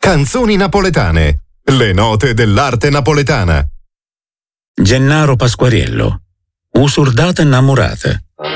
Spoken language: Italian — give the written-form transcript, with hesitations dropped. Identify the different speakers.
Speaker 1: Canzoni napoletane. Le note dell'arte napoletana.
Speaker 2: Gennaro Pasquariello. Usurdata innamorata.